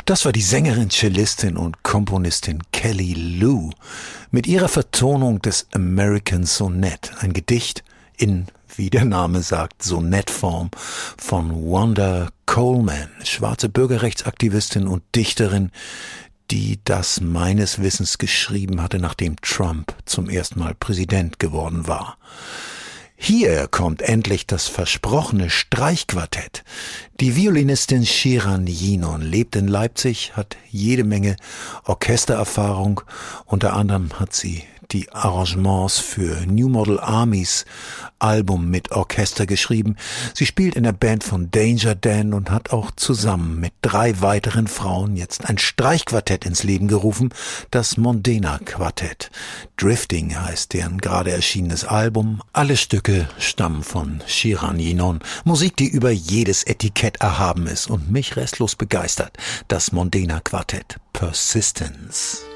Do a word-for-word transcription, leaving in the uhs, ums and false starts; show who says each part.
Speaker 1: Das war die Sängerin, Cellistin und Komponistin Kelly Lou mit ihrer Vertonung des American Sonnet, ein Gedicht in, wie der Name sagt, Sonettform von Wanda Coleman, schwarze Bürgerrechtsaktivistin und Dichterin, die das meines Wissens geschrieben hatte, nachdem Trump zum ersten Mal Präsident geworden war. Hier kommt endlich das versprochene Streichquartett. Die Violinistin Shiran Yinon lebt in Leipzig, hat jede Menge Orchestererfahrung. Unter anderem hat sie die Arrangements für New Model Armys Album mit Orchester geschrieben. Sie spielt in der Band von Danger Dan und hat auch zusammen mit drei weiteren Frauen jetzt ein Streichquartett ins Leben gerufen, das Mondena Quartett. Drifting heißt deren gerade erschienenes Album. Alle Stücke stammen von Shiran Yinon. Musik, die über jedes Etikett erhaben ist und mich restlos begeistert. Das Mondena Quartett. Persistence.